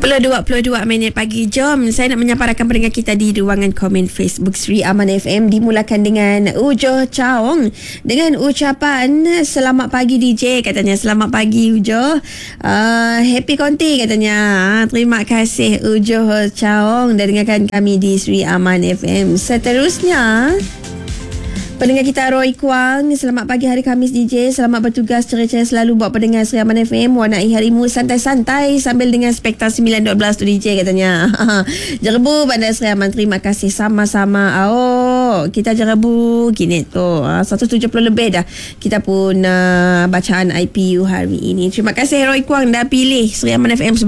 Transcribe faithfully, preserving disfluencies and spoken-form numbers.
Sepuluh dua puluh dua minit pagi. Jom saya nak menyapa rakan pendengar kita di ruangan komen Facebook Sri Aman F M. Dimulakan dengan Ujo Chaong dengan ucapan selamat pagi D J, katanya. Selamat pagi Ujo, uh, happy konti katanya. Terima kasih Ujo Chaong dan dengarkan kami di Sri Aman F M. Seterusnya pendengar kita Roy Kwang, selamat pagi hari Khamis D J. Selamat bertugas ceria-ceria selalu buat pendengar Sri Aman F M. Warnai harimu santai-santai sambil dengan Spekta sembilan dua belas tu D J, katanya. Jerebu Bandar Sri Aman, terima kasih sama-sama. Oh, kita jerebu gini tu. seratus tujuh puluh lebih dah kita pun uh, bacaan I P U hari ini. Terima kasih Roy Kwang dah pilih Sri Aman F M sebagai